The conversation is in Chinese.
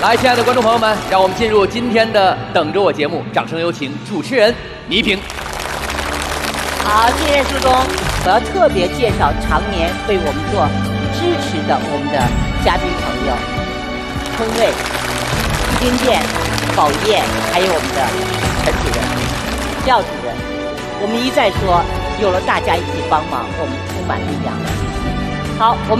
来，亲爱的观众朋友们，让我们进入今天的《等着我》节目，掌声有请主持人倪萍。 好，谢谢苏东。我要特别介绍常年为我们做支持的我们的嘉宾朋友，坤卫、金健、宝燕，还有我们的陈主任、廖主任。我们一再说，有了大家一起帮忙，我们充满力量。好，我们。